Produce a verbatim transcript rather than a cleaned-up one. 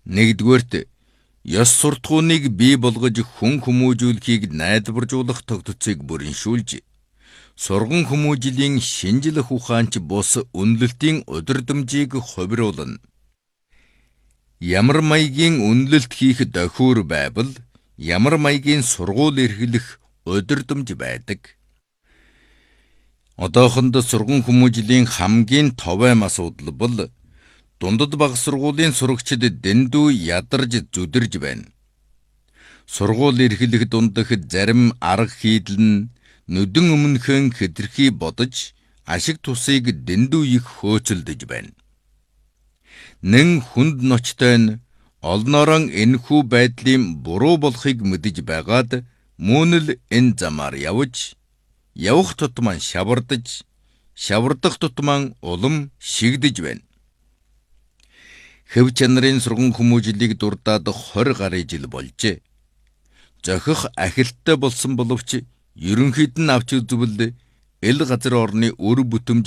Нэгдүгээрт, ёс суртахууныг бий болгож хүн хүмүүжүүлэхийг найдваржуулах тогтцыг бүрэншүүлж, сурган хүмүүжлийн шинжлэх ухаанч бус үнэлэлтийн удирдамжийг хувируулна. Ямар маягийн үнэлэлт хийх дохиур байвал ямар маягийн сургууль эрхлэх удирдамж байдаг. Одоохондоо сурган хүмүүжлийн хамгийн товойм асуудал бол дундад бага сургуулийн сурагчид дэндүү ядарж зүдэрж байна. Сургууль эрхлэх дундах зарим арга хийдэл нь нүдэн өмнөхөн хэтэрхий бодож ашиг тусыг дэндүү их хөөцөлдөж байна. Нэн хүнд ночтой нь олноороо энэхүү байдлын буруу болохыг мэдэж байгаад мөн л энэ замаар явж, явах тутмаа шавардаж, шавардах тутмаа улам шигдэж байна. Хэв чанарын сурган хүмүүжлийг дурдаад хорь гаруй жил болжээ. Зохих ахилттай болсон боловч ерөнхийд нь авч үзвэл эл газар орны үр бүтэмж